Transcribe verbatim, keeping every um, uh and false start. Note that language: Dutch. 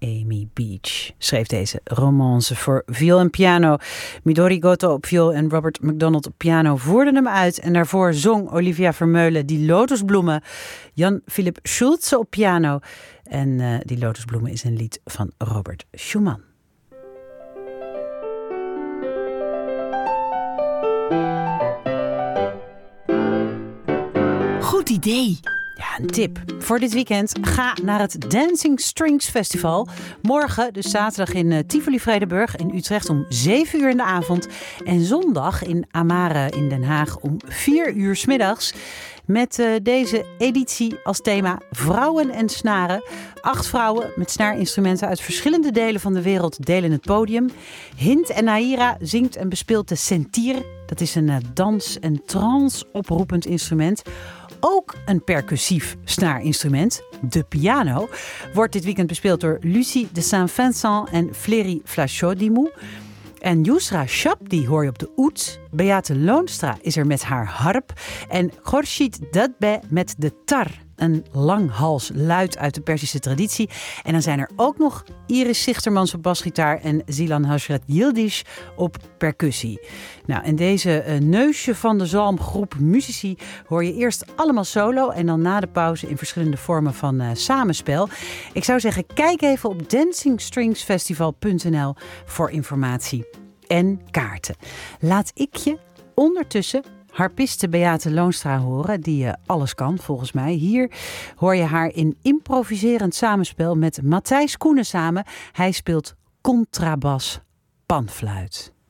Amy Beach schreef deze romance voor viool en piano. Midori Goto op viool en Robert McDonald op piano voerden hem uit. En daarvoor zong Olivia Vermeulen Die Lotusbloemen. Jan-Philipp Schulze op piano. En uh, Die Lotusbloemen is een lied van Robert Schumann. Goed idee. Ja, een tip voor dit weekend. Ga naar het Dancing Strings Festival. Morgen, dus zaterdag in uh, Tivoli Vredenburg in Utrecht om zeven uur in de avond. En zondag in Amare in Den Haag om vier uur 's middags. Met uh, deze editie als thema Vrouwen en snaren. Acht vrouwen met snaarinstrumenten uit verschillende delen van de wereld delen het podium. Hint en Naira zingt en bespeelt de sentir. Dat is een uh, dans- en trance-oproepend instrument. Ook een percussief snaarinstrument, de piano, wordt dit weekend bespeeld door Lucie de Saint-Vincent en Flery Flachot-Dimou. En Yusra Shabdi hoor je op de oud. Beate Loonstra is er met haar harp. En Khorshid Dadbeh met de tar. Een langhals luid uit de Perzische traditie. En dan zijn er ook nog Iris Zichtermans op basgitaar en Zilan Hashrat Yildiz op percussie. Nou, en deze uh, neusje van de zalmgroep muzici hoor je eerst allemaal solo en dan na de pauze in verschillende vormen van uh, samenspel. Ik zou zeggen, kijk even op dancing strings festival punt n l voor informatie en kaarten. Laat ik je ondertussen harpiste Beate Loonstra horen, die uh, alles kan volgens mij. Hier hoor je haar in improviserend samenspel met Matthijs Koenen samen. Hij speelt contrabas panfluit.